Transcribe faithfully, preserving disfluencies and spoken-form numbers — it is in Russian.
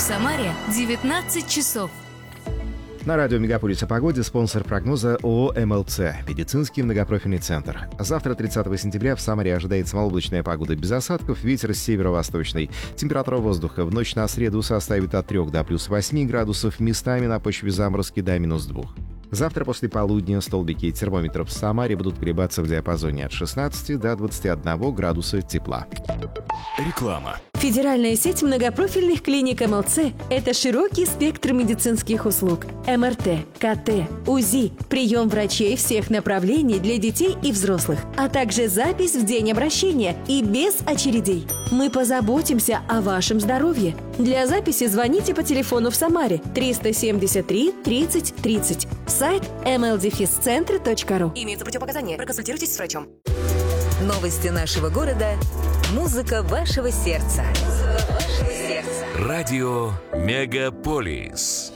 Самаре девятнадцать часов. На радио «Мегаполис» о погоде спонсор прогноза ООО «эм эл цэ» – медицинский многопрофильный центр. Завтра, тридцатого сентября, в Самаре ожидается малооблачная погода без осадков, ветер северо-восточный. Температура воздуха в ночь на среду составит от трёх до плюс восьми градусов, местами на почве заморозки до минус двух. Завтра после полудня столбики термометров в Самаре будут колебаться в диапазоне от шестнадцати до двадцати одного градуса тепла. Реклама. Федеральная сеть многопрофильных клиник эм эл цэ – это широкий спектр медицинских услуг. эм эр тэ, ка тэ, УЗИ, прием врачей всех направлений для детей и взрослых, а также запись в день обращения и без очередей. Мы позаботимся о вашем здоровье. Для записи звоните по телефону в Самаре триста семьдесят три тридцать тридцать. Сайт эм эл дефис центр точка ру. Имеются противопоказания. Проконсультируйтесь с врачом. Новости нашего города. Музыка вашего сердца. Музыка вашего сердца. Радио «Мегаполис».